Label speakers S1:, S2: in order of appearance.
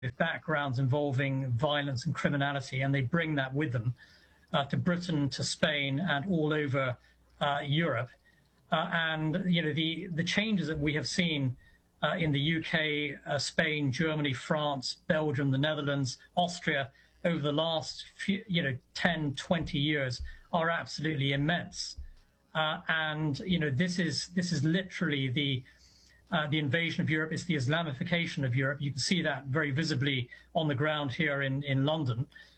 S1: backgrounds involving violence and criminality, and they bring that with them to Britain, to Spain, and all over Europe. And the changes that we have seen in the UK, Spain, Germany, France, Belgium, the Netherlands, Austria over the last 10, 20 years are absolutely immense. And this is literally the invasion of Europe. It's the Islamification of Europe. You can see that very visibly on the ground here in London.